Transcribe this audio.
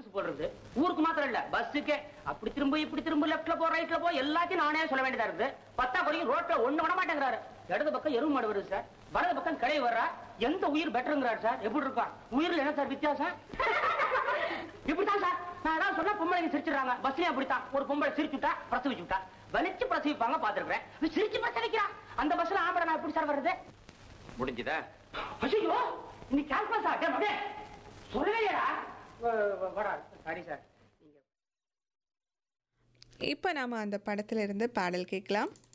போச்சு போடுறது. ஊருக்கு மாத்திரம் இல்ல, பஸ்ஸுக்கே அப்படி திரும்ப இப்படி திரும்ப, லெப்ட்ல போ ரைட்ல போ, எல்லாத்தையும் நானே சொல்ல வேண்டியதா இருக்குது. பத்தா குறையும் ரோட்ல ஒண்ணு விட மாட்டேங்கிறாரு. இடது பக்கம் எருவு மாடு வருது சார், வலது பக்கம் கடை வர்றா. எந்த உயிர் பெட்டருங்கிறாரு சார். எப்படி இருக்கா உயிரில் என்ன சார் வித்தியாசம்? இப்படித்தான் சார் நான் ஏதாவது சொன்னா பொம்பளைங்க சிரிச்சிடறாங்க. பஸ்லயும் அப்படித்தான். ஒரு பொம்பளை சிரிச்சுட்டா பிரசவிச்சுட்டா, வலிச்சு பிரசவிப்பாங்க பாத்துருக்கேன். சிரிச்சு பிரசவிக்கிறா. அந்த பஸ்ல ஆம்பளை நான் எப்படி சார் வர்றது? முடிஞ்சுதா? ஐயோ நீ கேல்குலேட் சார் அப்படியே சொல்லலையா? Sorry sir. இப்போ நாம அந்த படத்துல இருந்து பாடல் கேட்கலாம்.